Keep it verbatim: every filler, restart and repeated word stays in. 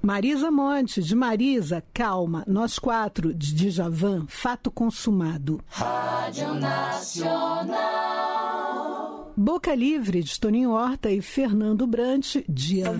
Marisa Monte, de Marisa, Calma. Nós Quatro, de Djavan, Fato Consumado. Rádio Nacional. Boca Livre, de Toninho Horta e Fernando Brant, Diana.